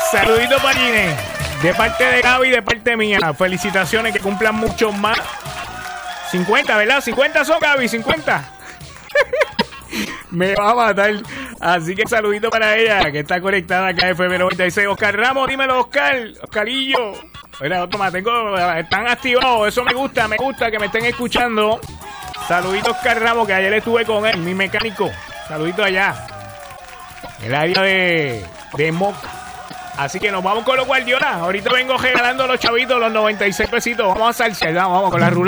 Saludito para Gine. De parte de Gaby y de parte mía. Felicitaciones, que cumplan muchos más. 50, ¿verdad? 50 son, Gaby, 50. Me va a matar. Así que saludito para ella, que está conectada acá a FM 96. Oscar Ramos, dímelo, Oscarillo. Mira, toma, están activados. Eso me gusta que me estén escuchando. Saludito, Oscar Ramos, que ayer estuve con él, mi mecánico. Saludito allá. El área de Moca. Así que nos vamos con los Guardiola. Ahorita vengo regalando a los chavitos los 96 pesitos. Vamos a salsear, vamos con la ruleta.